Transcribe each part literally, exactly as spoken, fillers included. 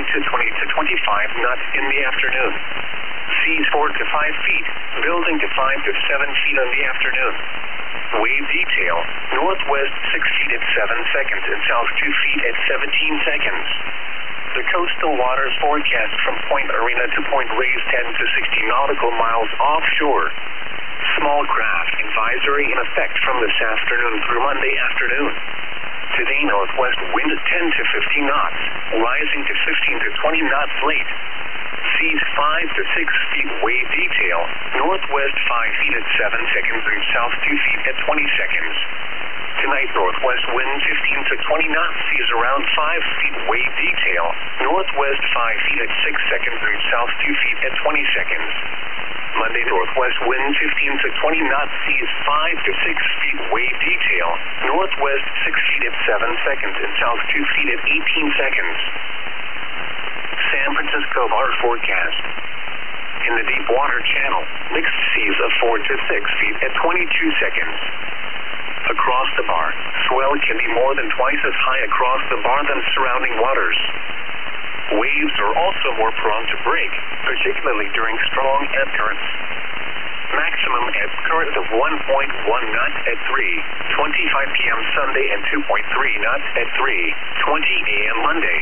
to twenty to twenty-five knots in the afternoon. Seas four to five feet, building to five to seven feet in the afternoon. Wave detail, northwest six feet at seven seconds and south two feet at seventeen seconds. The coastal waters forecast from Point Arena to Point Reyes ten to sixty nautical miles offshore. Small craft advisory in effect from this afternoon through Monday afternoon. Today northwest wind ten to fifteen knots, rising to fifteen to twenty knots late. Seas five to six feet wave detail, northwest five feet at seven seconds and south two feet at twenty seconds. Tonight northwest wind fifteen to twenty knots, seas around five feet wave detail, northwest five feet at six seconds and south two feet at twenty seconds. Monday northwest wind fifteen to twenty knots, seas five to six feet wave detail, northwest six feet at seven seconds and south two feet at eighteen seconds. San Francisco bar forecast. In the deep water channel, mixed seas of four to six feet at twenty-two seconds. Across the bar, swell can be more than twice as high across the bar than surrounding waters. Waves are also more prone to break, particularly during strong ebb currents. Maximum ebb current of one point one knots at three twenty-five p m Sunday and two point three knots at three twenty a m Monday.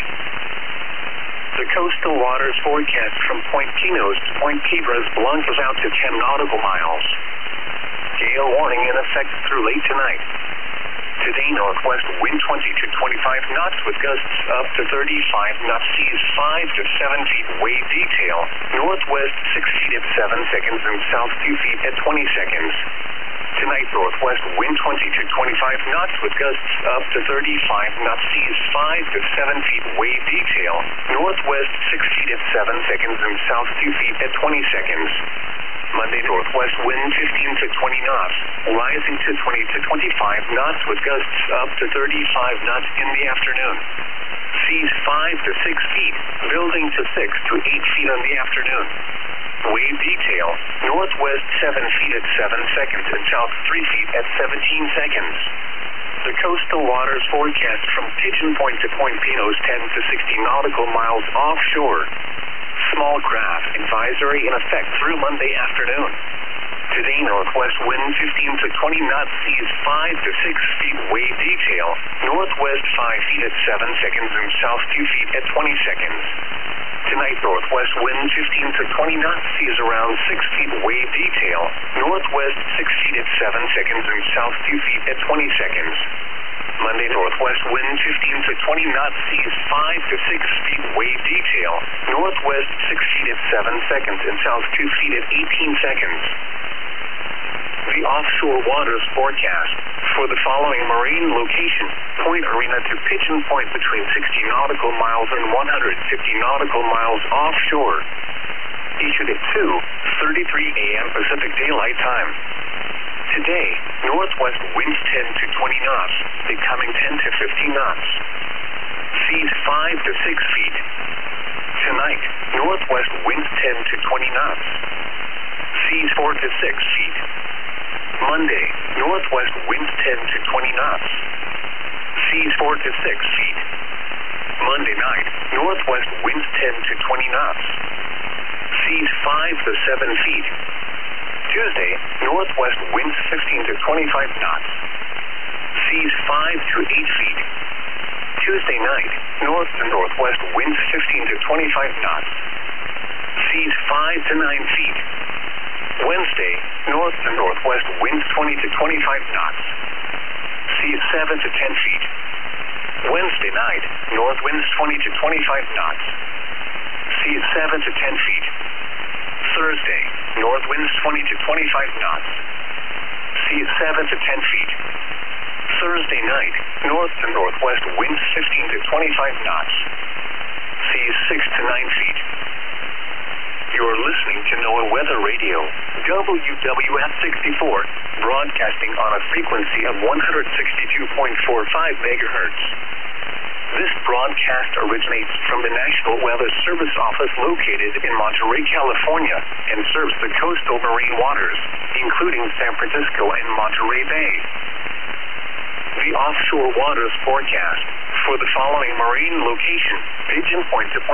The coastal waters forecast from Point Pinos to Point Piedras Blancas out to ten nautical miles. Gale warning in effect through late tonight. Today northwest wind twenty to twenty-five knots with gusts up to thirty-five knots, seas five to seven feet wave detail, northwest six feet at seven seconds and south two feet at twenty seconds. Tonight northwest wind twenty to twenty-five knots with gusts up to thirty-five knots, seas five to seven feet wave detail, northwest six feet at seven seconds and south two feet at twenty seconds. Monday northwest wind fifteen to twenty knots, rising to twenty to twenty-five knots with gusts up to thirty-five knots in the afternoon. Seas five to six feet, building to six to eight feet in the afternoon. Wave detail, northwest seven feet at seven seconds and south three feet at seventeen seconds. The coastal waters forecast from Pigeon Point to Point Pinos ten to sixty nautical miles offshore. Small craft advisory in effect through Monday afternoon. Today northwest wind fifteen to twenty knots, seas five to six feet wave detail, northwest five feet at seven seconds and south two feet at twenty seconds. Tonight northwest wind fifteen to twenty knots, seas around six feet wave detail, northwest six feet at seven seconds and south two feet at twenty seconds. Monday northwest wind fifteen to twenty knots, seas five to six feet wave detail, northwest six feet at seven seconds and south two feet at eighteen seconds. The offshore waters forecast for the following marine location: Point Arena to Pigeon Point between sixty nautical miles and one hundred fifty nautical miles offshore. Issued at two thirty-three a m Pacific Daylight Time. Today, northwest winds ten to twenty knots, becoming ten to fifteen knots. Seas five to six feet. Tonight, northwest winds ten to twenty knots. Seas four to six feet. Monday, northwest winds ten to twenty knots. Seas four to six feet. Monday night, northwest winds ten to twenty knots. Seas five to seven feet. Tuesday, northwest winds fifteen to twenty-five knots. Seas five to eight feet. Tuesday night, north to northwest winds fifteen to twenty-five knots. Seas five to nine feet. Wednesday, north to northwest winds twenty to twenty-five knots. Seas seven to ten feet. Wednesday night, north winds twenty to twenty-five knots. Seas seven to ten feet. Thursday, north winds twenty to twenty-five knots. Seas seven to ten feet. Thursday night, north to northwest winds fifteen to twenty-five knots. Seas six to nine feet. You're listening to NOAA Weather Radio, W W F sixty-four, broadcasting on a frequency of one hundred sixty-two point four five megahertz. This broadcast originates from the National Weather Service Office located in Monterey, California, and serves the coastal marine waters, including San Francisco and Monterey Bay. The offshore waters forecast for the following marine location: Pigeon Point to